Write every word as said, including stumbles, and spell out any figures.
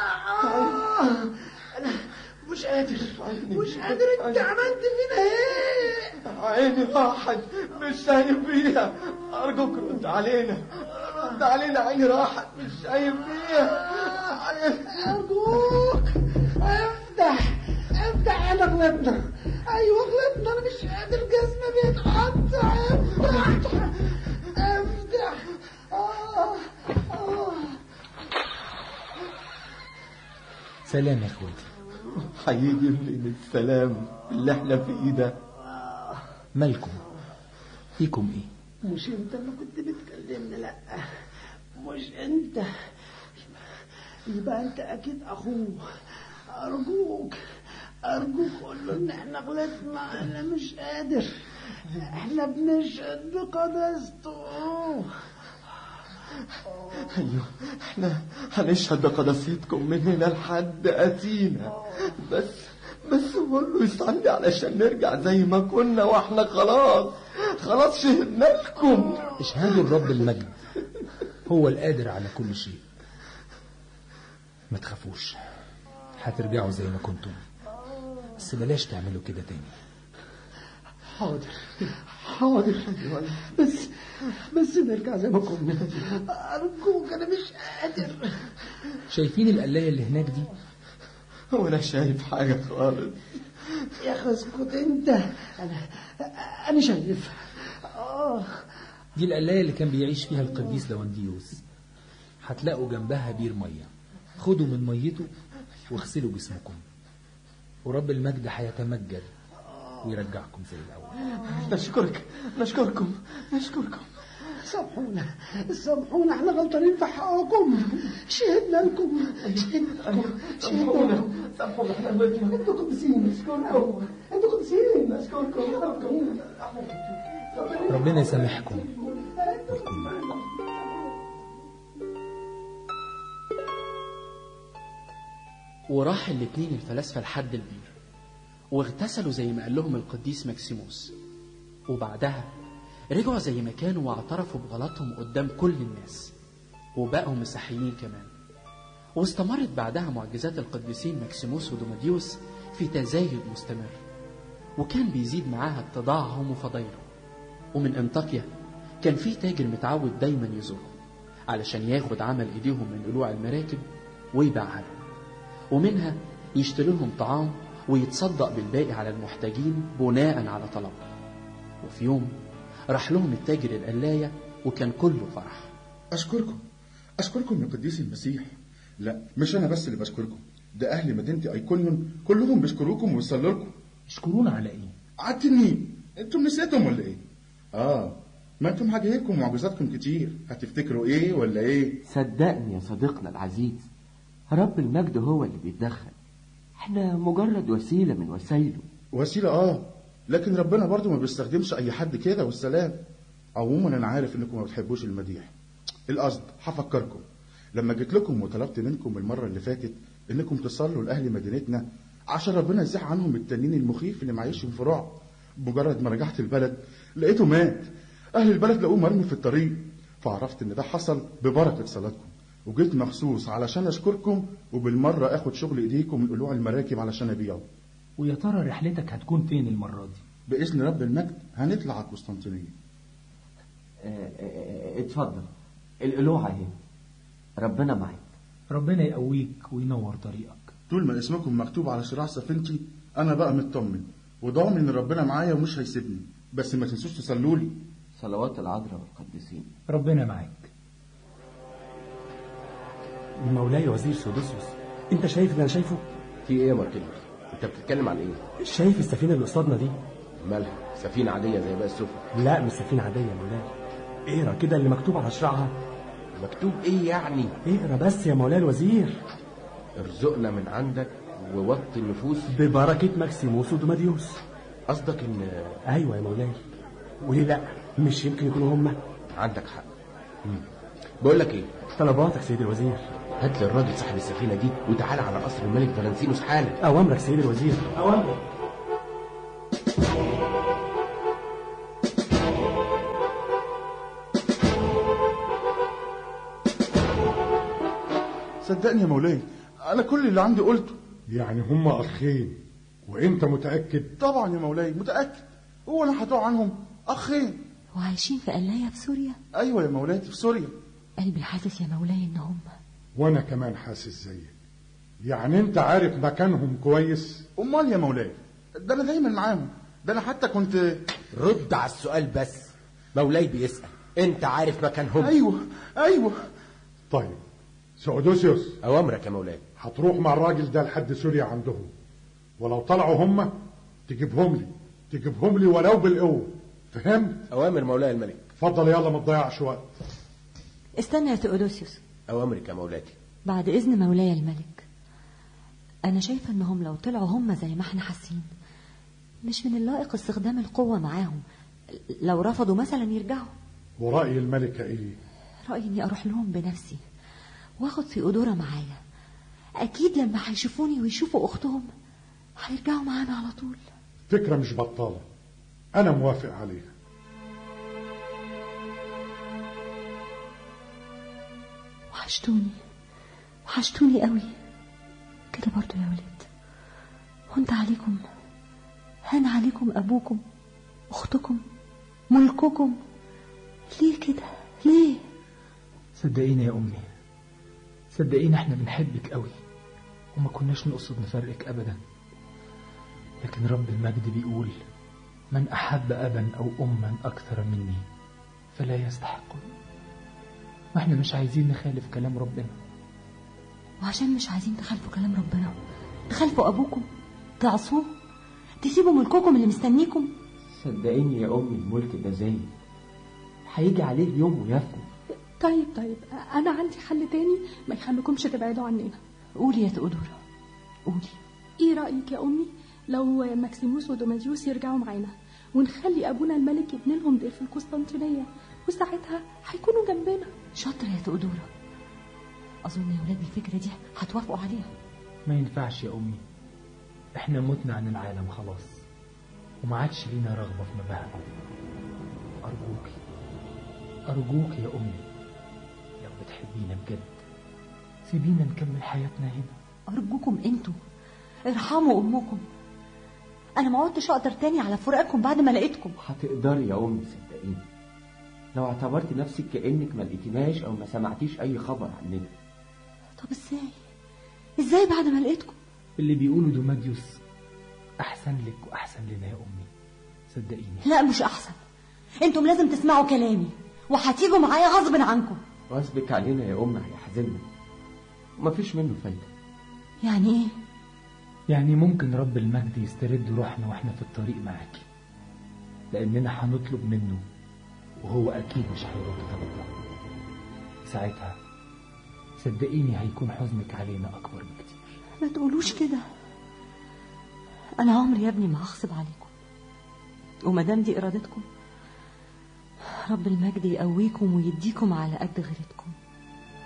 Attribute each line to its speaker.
Speaker 1: آه. انا مش قادر مش قادر. انت عملت فينا ايه؟
Speaker 2: عيني راحت مش شايف فيها. ارجوك رد علينا رد علينا. عيني راحت مش شايف فيها.
Speaker 1: ارجوك افتح افتح. انا غلطنا. ايوه غلطنا. انا مش قادر. جسمي بيتقطع. افتح افتح. آه. آه.
Speaker 3: سلام يا اخواتي.
Speaker 2: هيجي من السلام اللي احنا فيه ده.
Speaker 3: مالكم؟ فيكم ايه؟
Speaker 1: مش انت اللي كنت بتكلمني؟ لا مش انت. يبقى انت اكيد اخوه. ارجوك ارجوك قول له ان احنا غلطنا. انا مش قادر. احنا بنشهد بقداسته.
Speaker 2: ايوه احنا هنشهد بقداستكم من هنا لحد اتينا. بس بس قول له يصلي علشان نرجع زي ما كنا. واحنا خلاص خلاص شهدنا لكم.
Speaker 3: اشهدوا الرب المجد هو القادر على كل شيء. ما تخافوش هترجعوا زي ما كنتم. بس بلاش تعملوا كده تاني.
Speaker 1: حاضر حاضر. بس بس نرجع زي ما كنا. أرجوك أنا مش قادر.
Speaker 3: شايفين القلاية اللي هناك دي؟
Speaker 2: ولا شايف حاجة خالص.
Speaker 1: يا أخي اسكت أنت. أنا أنا شايف. آه
Speaker 3: دي القلاية اللي كان بيعيش فيها القديس لونديوس. هتلاقوا جنبها بير مية. خدوا من ميته واغسلوا جسمكم ورب المجد هيتمجد ويرجعكم زي الأول.
Speaker 2: نشكرك نشكركم نشكركم.
Speaker 1: سامحونا سامحونا. احنا غلطانين في حقكم. شهدنا لكم شهدنا لكم شهدنا لكم.
Speaker 2: سامحونا احنا غلطنا.
Speaker 1: انتوا قديسين. اشكركم. انتوا قديسين. اشكركم.
Speaker 3: ربنا يسامحكم ويكون معكم.
Speaker 4: وراح الاتنين الفلاسفة لحد البير واغتسلوا زي ما قال لهم القديس مكسيموس. وبعدها رجعوا زي ما كانوا واعترفوا بغلطهم قدام كل الناس وبقوا مسيحيين كمان. واستمرت بعدها معجزات القديسين مكسيموس ودوماديوس في تزايد مستمر، وكان بيزيد معاها اتضاعهم وفضايلهم. ومن انطاكيا كان في تاجر متعود دايما يزورهم علشان ياخد عمل ايديهم من قلوع المراكب ويبيعها لهم، ومنها يشتري لهم طعام ويتصدق بالباقي على المحتاجين بناء على طلبهم. وفي يوم راح لهم التاجر القلاية وكان كله فرح.
Speaker 5: أشكركم أشكركم يا قديس المسيح. لا مش أنا بس اللي بشكركم، ده أهل مدينتي أيكونيون كلهم بيشكروكم ويصلوا لكم.
Speaker 3: يشكرونا على إيه؟
Speaker 5: على التنين. أنتم نسيتم ولا إيه؟ آه ما أنتم هجيلكم معجزاتكم كتير. هتفتكروا إيه ولا إيه؟
Speaker 6: صدقني يا صديقنا العزيز، رب المجد هو اللي بيتدخل. احنا مجرد وسيلة من وسائله.
Speaker 5: وسيلة آه لكن ربنا برضو ما بيستخدمش أي حد كده والسلام. عموما أنا عارف إنكم ما بتحبوش المديح. القصد هفكركم لما جيت لكم وطلبت منكم المرة اللي فاتت إنكم تصلوا لأهل مدينتنا عشان ربنا يزيح عنهم التنين المخيف اللي معيشهم في رعب. مجرد ما رجعت البلد لقيته مات. أهل البلد لقوه مرمي في الطريق، فعرفت إن ده حصل ببركة صلاتكم، وجيت مخصوص علشان أشكركم وبالمرة أخد شغل إيديكم من قلوع المراكب علشان أبيعه.
Speaker 3: ويا ترى رحلتك هتكون فين المرة دي؟
Speaker 5: بإذن رب المجد هنطلع على قسطنطينية.
Speaker 6: اتفضل القلوع اهي. ربنا معاك.
Speaker 3: ربنا يقويك وينور طريقك.
Speaker 5: طول ما اسمكم مكتوب على شراع سفينتي أنا بقى مطمن وضامن إن ربنا معايا ومش هيسيبني. بس ما تنسوش تصلوا لي.
Speaker 6: صلوات العذراء والقديسين.
Speaker 3: ربنا معاك.
Speaker 7: مولاي وزير سودوسيوس، انت شايف اللي انا شايفه؟
Speaker 8: في ايه يا ماركيلوس؟ انت بتتكلم عن ايه؟
Speaker 7: شايف السفينه اللي قصادنا دي؟
Speaker 8: مالها؟ سفينه عاديه زي باقي السفن؟
Speaker 7: لا مش سفينه عاديه يا مولاي. اقرا كده اللي مكتوب على شراعها.
Speaker 8: مكتوب ايه يعني؟
Speaker 7: اقرا بس يا مولاي الوزير.
Speaker 8: ارزقنا من عندك ووطي النفوس
Speaker 7: ببركه ماكسيموس ودوماديوس.
Speaker 8: قصدك ان
Speaker 7: ايوه يا مولاي. وليه لا؟ مش يمكن يكونوا هم؟
Speaker 8: عندك حق. مم. بقول لك ايه؟
Speaker 7: طلباتك سيد الوزير.
Speaker 8: هات لي الراجل صاحب السفينه دي وتعالى على قصر الملك فالنسينوس حالا.
Speaker 7: اوامرك سيد الوزير. اوامرك.
Speaker 5: صدقني يا مولاي انا كل اللي عندي قلته.
Speaker 7: يعني هم اخين وانت متأكد؟
Speaker 5: طبعا يا مولاي متأكد. هو انا هتوع عنهم؟ اخين
Speaker 9: وعايشين في قلاية في سوريا؟
Speaker 5: ايوه يا مولاتي في سوريا.
Speaker 9: قلبي حاسس يا مولاي ان هم.
Speaker 7: وانا كمان حاسس زيك. يعني انت عارف مكانهم كويس؟
Speaker 5: امال يا مولاي، ده انا دايما معاهم، ده انا حتى كنت.
Speaker 8: رد على السؤال بس، مولاي بيسأل انت عارف مكانهم؟
Speaker 5: ايوه ايوه.
Speaker 7: طيب سعودوسيوس،
Speaker 8: اوامرك يا مولاي.
Speaker 7: هتروح مع الراجل ده لحد سوريا عندهم، ولو طلعوا هم تجيبهم لي، تجيبهم لي ولو بالقوه، فهمت؟
Speaker 8: اوامر مولاي الملك.
Speaker 7: اتفضل يلا ما تضيعش وقت.
Speaker 9: استنى يا تيودوسيوس.
Speaker 8: اوامرك يا مولاتي.
Speaker 9: بعد اذن مولاي الملك، انا شايفه انهم لو طلعوا هم زي ما احنا حاسين، مش من اللائق استخدام القوه معاهم. لو رفضوا مثلا يرجعوا.
Speaker 7: ورأي الملكه ايه؟
Speaker 9: رأيي اني اروح لهم بنفسي واخد ثيودورا معايا. اكيد لما هيشوفوني ويشوفوا اختهم هيرجعوا معانا على طول.
Speaker 7: فكره مش بطاله، انا موافق عليها.
Speaker 9: وحشتوني وحشتوني قوي كده برضو يا ولاد. وانت عليكم هان عليكم ابوكم اختكم ملككم. ليه كده ليه؟
Speaker 3: صدقيني يا امي، صدقيني احنا بنحبك قوي وما كناش نقصد نفرقك ابدا، لكن رب المجد بيقول من احب ابا او اما اكثر مني فلا يستحقني. واحنا مش عايزين نخالف كلام ربنا.
Speaker 9: وعشان مش عايزين تخالفوا كلام ربنا تخالفوا ابوكم، تعصوه، تسيبوا ملككم اللي مستنيكم.
Speaker 6: صدقيني يا امي الملك ده زي هيجي عليه يوم ويفنى.
Speaker 10: طيب طيب انا عندي حل تاني ما يخليكمش تبعدوا عننا.
Speaker 9: قولي يا تقدورة قولي.
Speaker 10: ايه رأيك يا امي لو ماكسيموس ودوماديوس يرجعوا معانا ونخلي ابونا الملك يبني لهم دير في القسطنطينية، وساعتها هيكونوا جنبنا.
Speaker 9: شاطرة يا تقدورة. اظن يا ولاد الفكرة دي هتوافقوا عليها.
Speaker 3: ما ينفعش يا امي، احنا متنا عن العالم خلاص وما عادش لينا رغبة في مباهجه. ارجوك ارجوك يا امي لو بتحبينا بجد سيبينا نكمل حياتنا هنا.
Speaker 9: ارجوكم انتوا ارحموا امكم. انا ما عدتش اقدر تاني على فراقكم بعد ما لقيتكم.
Speaker 6: هتقدري يا امي صدقيني، لو اعتبرتي نفسك كأنك ما لقيتيناش او ما سمعتيش اي خبر عننا.
Speaker 9: طب ازاي ازاي بعد ما لقيتكم؟
Speaker 3: اللي بيقولوا دوماديوس احسن لك واحسن لنا يا امي، صدقيني.
Speaker 9: لا مش احسن، انتم لازم تسمعوا كلامي وهتيجوا معايا غصب عنكم.
Speaker 6: غصبك علينا يا امي هيحزننا ومفيش منه فايده.
Speaker 9: يعني ايه؟
Speaker 3: يعني ممكن رب المجد يسترد روحنا واحنا في الطريق معاكي، لاننا هنطلب منه وهو اكيد مش هيرد طلبنا. ساعتها صدقيني هيكون حزنك علينا اكبر بكتير.
Speaker 9: ما تقولوش كده، انا عمري يا ابني ما هغصب عليكم، ومادام دي ارادتكم رب المجد يقويكم ويديكم على قد غيرتكم.